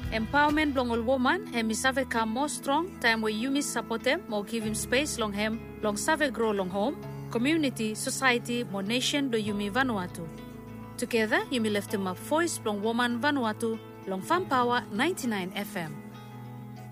Empowerment long all woman hemi save come more strong time where you miss support them more give him space long hem long save grow long home community society more nation do yumi Vanuatu. Together yumi left him a voice long woman Vanuatu long Fan Power 99 FM.